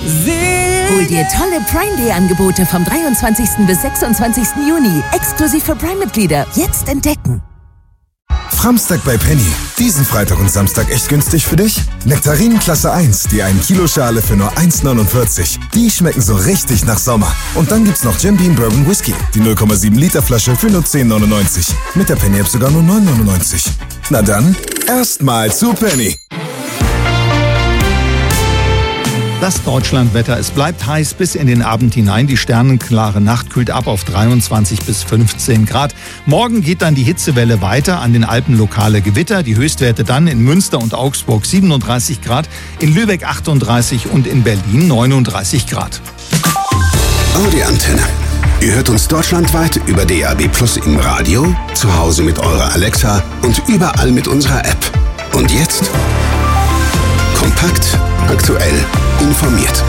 Hol dir tolle Prime Day Angebote vom 23. bis 26. Juni. Exklusiv für Prime-Mitglieder. Jetzt entdecken. Framstag bei Penny. Diesen Freitag und Samstag echt günstig für dich? Nektarinen Klasse 1, die 1 Kilo Schale für nur 1,49. Die schmecken so richtig nach Sommer. Und dann gibt's noch Jim Beam Bourbon Whisky. Die 0,7 Liter Flasche für nur 10,99. Mit der Penny App sogar nur 9,99. Na dann, erstmal zu Penny. Das Deutschlandwetter. Es bleibt heiß bis in den Abend hinein. Die sternenklare Nacht kühlt ab auf 23 bis 15 Grad. Morgen geht dann die Hitzewelle weiter, an den Alpen lokale Gewitter. Die Höchstwerte dann in Münster und Augsburg 37 Grad, in Lübeck 38 und in Berlin 39 Grad. Audi Antenne. Ihr hört uns deutschlandweit über DAB+ im Radio, zu Hause mit eurer Alexa und überall mit unserer App. Und jetzt kompakt, aktuell, informiert.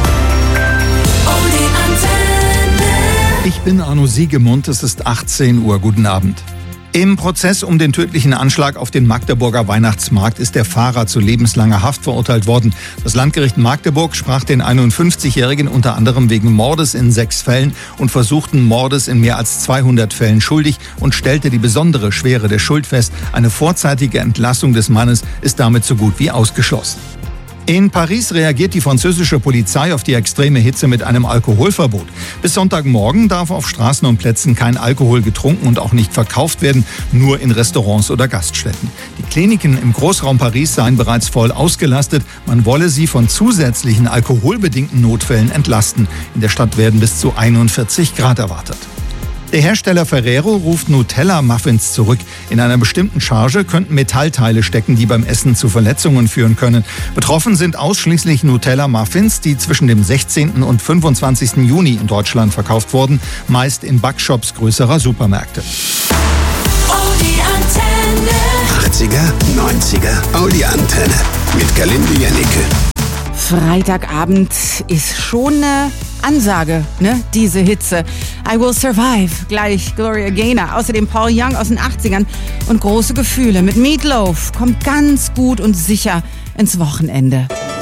Ich bin Arno Siegemund, es ist 18 Uhr. Guten Abend. Im Prozess um den tödlichen Anschlag auf den Magdeburger Weihnachtsmarkt ist der Fahrer zu lebenslanger Haft verurteilt worden. Das Landgericht Magdeburg sprach den 51-Jährigen unter anderem wegen Mordes in 6 Fällen und versuchten Mordes in mehr als 200 Fällen schuldig und stellte die besondere Schwere der Schuld fest. Eine vorzeitige Entlassung des Mannes ist damit so gut wie ausgeschlossen. In Paris reagiert die französische Polizei auf die extreme Hitze mit einem Alkoholverbot. Bis Sonntagmorgen darf auf Straßen und Plätzen kein Alkohol getrunken und auch nicht verkauft werden, nur in Restaurants oder Gaststätten. Die Kliniken im Großraum Paris seien bereits voll ausgelastet. Man wolle sie von zusätzlichen alkoholbedingten Notfällen entlasten. In der Stadt werden bis zu 41 Grad erwartet. Der Hersteller Ferrero ruft Nutella-Muffins zurück. In einer bestimmten Charge könnten Metallteile stecken, die beim Essen zu Verletzungen führen können. Betroffen sind ausschließlich Nutella-Muffins, die zwischen dem 16. und 25. Juni in Deutschland verkauft wurden, meist in Backshops größerer Supermärkte. Audi Antenne. 80er, 90er, Audi Antenne. Mit Galinde Janneke. Freitagabend ist schon eine Ansage, ne? Diese Hitze. I Will Survive, gleich Gloria Gaynor. Außerdem Paul Young aus den 80ern und große Gefühle mit Meat Loaf. Kommt ganz gut und sicher ins Wochenende.